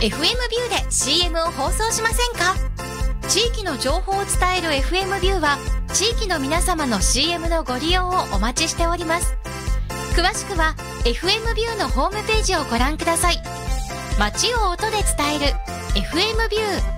FM ビューで CM を放送しませんか？地域の情報を伝える FM ビューは地域の皆様の CM のご利用をお待ちしております。詳しくは FM ビューのホームページをご覧ください。街を音で伝える FM ビュー。